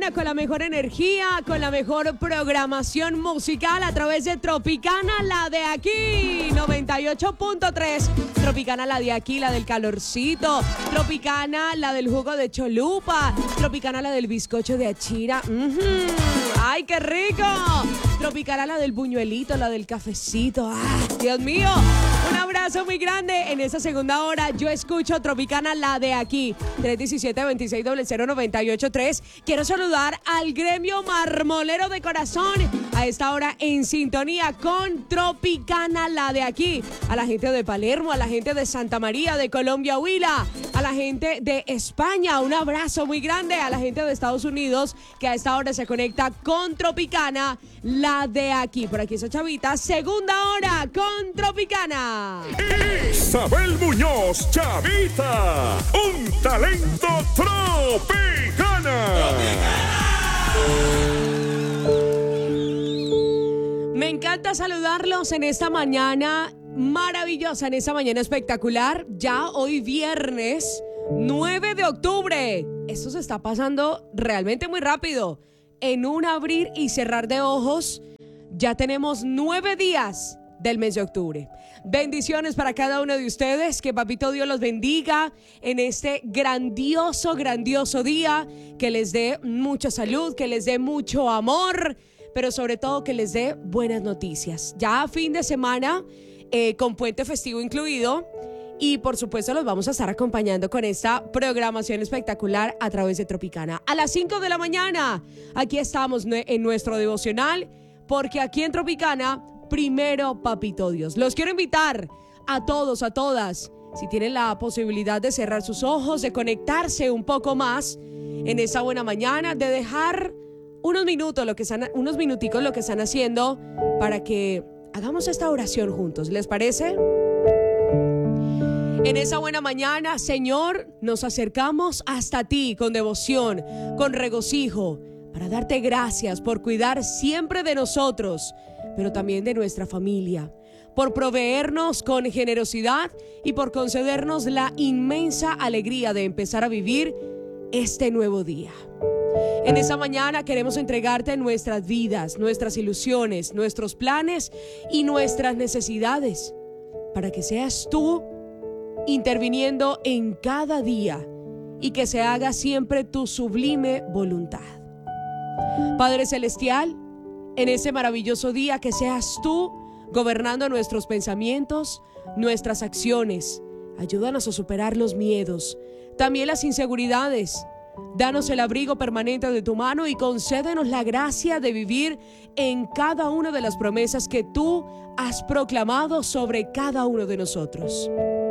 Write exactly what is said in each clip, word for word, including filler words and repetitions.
mañana con la mejor energía, con la mejor programación musical a través de Tropicana, la de aquí, noventa y ocho punto tres. Tropicana, la de aquí, la del calorcito. Tropicana, la del jugo de cholupa. Tropicana, la del bizcocho de achira. Mm-hmm. ¡Ay, qué rico! Tropicana, la del buñuelito, la del cafecito. ¡Ah, Dios mío! Un abrazo muy grande. En esta segunda hora yo escucho Tropicana, la de aquí. tres uno siete, dos seis cero cero, nueve ocho tres. Quiero saludar al gremio marmolero de corazón. A esta hora en sintonía con Tropicana, la de aquí. A la gente de Palermo, a la gente de Santa María, de Colombia, Huila. A la gente de España, un abrazo muy grande. A la gente de Estados Unidos que a esta hora se conecta con Tropicana, la de aquí. Por aquí esa chavita, segunda hora con Tropicana. Isabel Muñoz, Chavita, un talento Tropicana. Me encanta saludarlos en esta mañana maravillosa, en esta mañana espectacular. Ya hoy viernes nueve de octubre. Esto se está pasando realmente muy rápido. En un abrir y cerrar de ojos, ya tenemos nueve días del mes de octubre. Bendiciones para cada uno de ustedes, que Papito Dios los bendiga en este grandioso, grandioso día, que les dé mucha salud, que les dé mucho amor, pero sobre todo que les dé buenas noticias. Ya a fin de semana, eh, con puente festivo incluido, y por supuesto los vamos a estar acompañando con esta programación espectacular a través de Tropicana. A las cinco de la mañana, aquí estamos en nuestro devocional, porque aquí en Tropicana, primero Papito Dios. Los quiero invitar a todos, a todas, si tienen la posibilidad de cerrar sus ojos, de conectarse un poco más en esa buena mañana, de dejar unos minutos, lo que están, unos minuticos lo que están haciendo para que hagamos esta oración juntos. ¿Les parece? En esa buena mañana, Señor, nos acercamos hasta ti con devoción, con regocijo, para darte gracias por cuidar siempre de nosotros, pero también de nuestra familia, por proveernos con generosidad y por concedernos la inmensa alegría de empezar a vivir este nuevo día. En esa mañana queremos entregarte nuestras vidas, nuestras ilusiones, nuestros planes y nuestras necesidades, para que seas tú interviniendo en cada día y que se haga siempre tu sublime voluntad. Padre Celestial, en ese maravilloso día que seas tú gobernando nuestros pensamientos, nuestras acciones. Ayúdanos a superar los miedos, también las inseguridades. Danos el abrigo permanente de tu mano y concédenos la gracia de vivir en cada una de las promesas que tú has proclamado sobre cada uno de nosotros.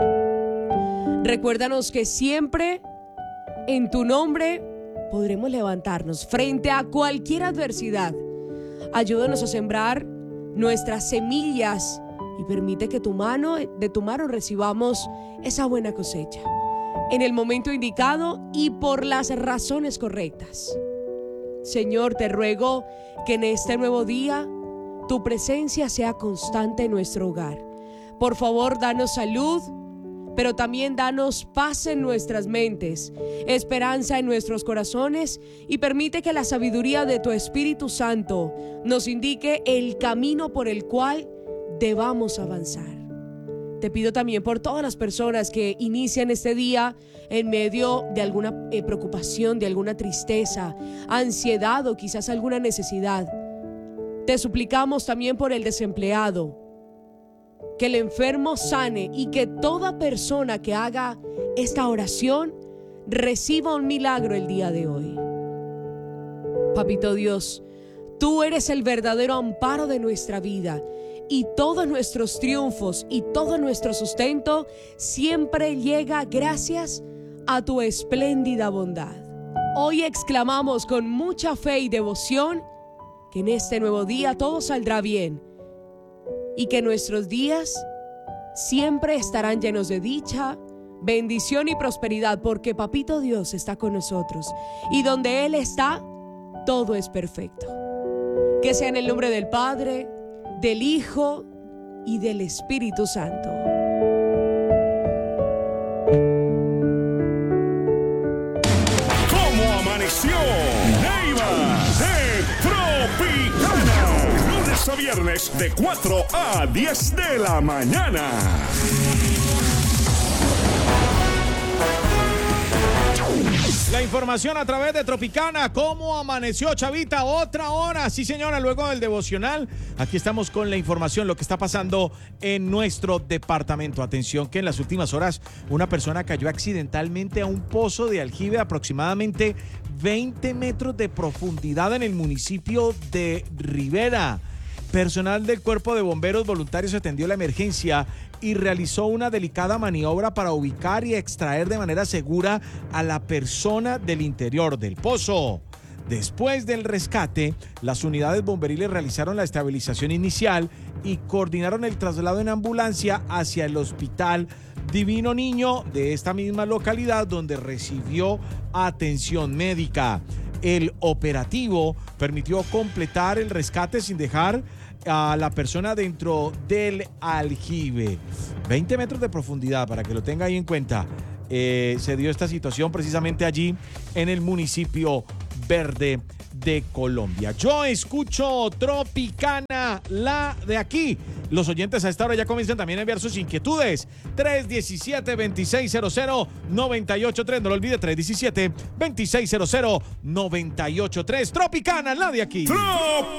Recuérdanos que siempre en tu nombre podremos levantarnos frente a cualquier adversidad. Ayúdanos a sembrar nuestras semillas y permite que tu mano, de tu mano recibamos esa buena cosecha en el momento indicado y por las razones correctas. Señor, te ruego que en este nuevo día tu presencia sea constante en nuestro hogar. Por favor, danos salud, pero también danos paz en nuestras mentes, esperanza en nuestros corazones, y permite que la sabiduría de tu Espíritu Santo nos indique el camino por el cual debamos avanzar. Te pido también por todas las personas que inician este día en medio de alguna eh, preocupación, de alguna tristeza, ansiedad o quizás alguna necesidad. Te suplicamos también por el desempleado, que el enfermo sane y que toda persona que haga esta oración reciba un milagro el día de hoy. Papito Dios, tú eres el verdadero amparo de nuestra vida, y todos nuestros triunfos y todo nuestro sustento siempre llega gracias a tu espléndida bondad. Hoy exclamamos con mucha fe y devoción que en este nuevo día todo saldrá bien y que nuestros días siempre estarán llenos de dicha, bendición y prosperidad, porque Papito Dios está con nosotros y donde Él está, todo es perfecto. Que sea en el nombre del Padre, del Hijo y del Espíritu Santo. ¿Cómo amaneció Neiva? Tropicana. Lunes a viernes de cuatro a diez de la mañana. La información a través de Tropicana. ¿Cómo amaneció, Chavita? Otra hora. Sí, señora, luego del devocional. Aquí estamos con la información, lo que está pasando en nuestro departamento. Atención que en las últimas horas una persona cayó accidentalmente a un pozo de aljibe de aproximadamente veinte metros de profundidad en el municipio de Rivera. Personal del Cuerpo de Bomberos Voluntarios atendió la emergencia y realizó una delicada maniobra para ubicar y extraer de manera segura a la persona del interior del pozo. Después del rescate, las unidades bomberiles realizaron la estabilización inicial y coordinaron el traslado en ambulancia hacia el Hospital Divino Niño de esta misma localidad, donde recibió atención médica. El operativo permitió completar el rescate sin dejar a la persona dentro del aljibe. veinte metros de profundidad, para que lo tenga ahí en cuenta. Eh, se dio esta situación precisamente allí en el municipio verde de Colombia. Yo escucho Tropicana, la de aquí. Los oyentes a esta hora ya comienzan también a enviar sus inquietudes. tres diecisiete, veintiséis cero cero, noventa y ocho tres. No lo olvide, tres diecisiete, veintiséis cero cero, noventa y ocho tres. Tropicana, la de aquí. Trop